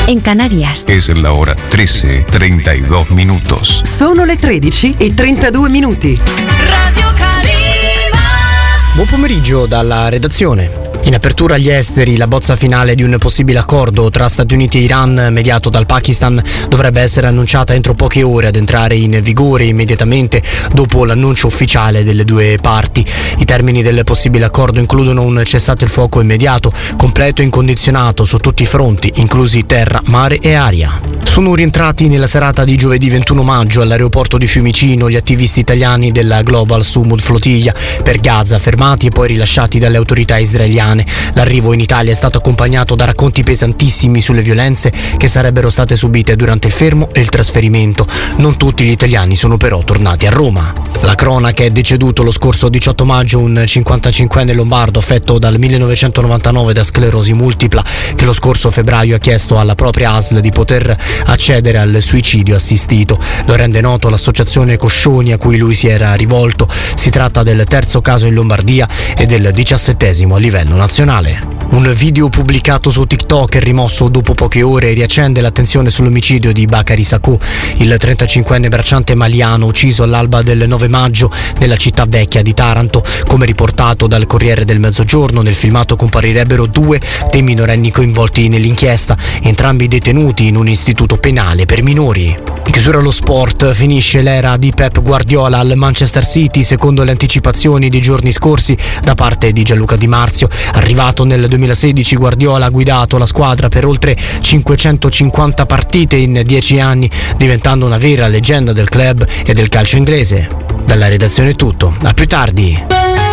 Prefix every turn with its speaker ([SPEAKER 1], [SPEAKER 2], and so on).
[SPEAKER 1] en Canarias.
[SPEAKER 2] Es la hora 13:32 minutos.
[SPEAKER 3] Sono le 13:32.
[SPEAKER 4] Radio Calima.
[SPEAKER 5] Buon pomeriggio dalla redazione. In apertura agli esteri, la bozza finale di un possibile accordo tra Stati Uniti e Iran mediato dal Pakistan dovrebbe essere annunciata entro poche ore ad entrare in vigore immediatamente dopo l'annuncio ufficiale delle due parti. I termini del possibile accordo includono un cessate il fuoco immediato, completo e incondizionato su tutti i fronti, inclusi terra, mare e aria. Sono rientrati nella serata di giovedì 21 maggio all'aeroporto di Fiumicino gli attivisti italiani della Global Sumud Flotilla per Gaza, fermati e poi rilasciati dalle autorità israeliane. L'arrivo in Italia è stato accompagnato da racconti pesantissimi sulle violenze che sarebbero state subite durante il fermo e il trasferimento. Non tutti gli italiani sono però tornati a Roma. La cronaca è deceduto lo scorso 18 maggio un 55enne lombardo affetto dal 1999 da sclerosi multipla che lo scorso febbraio ha chiesto alla propria ASL di poter accedere al suicidio assistito. Lo rende noto l'associazione Coscioni a cui lui si era rivolto. Si tratta del terzo caso in Lombardia e del 17° a livello nazionale. Un video pubblicato su TikTok e rimosso dopo poche ore riaccende l'attenzione sull'omicidio di Bakary Sacco, il 35enne bracciante maliano ucciso all'alba del 9 maggio nella città vecchia di Taranto. Come riportato dal Corriere del Mezzogiorno, nel filmato comparirebbero 2 dei minorenni coinvolti nell'inchiesta, entrambi detenuti in un istituto penale per minori. In chiusura allo sport, finisce l'era di Pep Guardiola al Manchester City secondo le anticipazioni dei giorni scorsi da parte di Gianluca Di Marzio. Arrivato nel 2016, Guardiola ha guidato la squadra per oltre 550 partite in 10 anni, diventando una vera leggenda del club e del calcio inglese. Dalla redazione è tutto, a più tardi.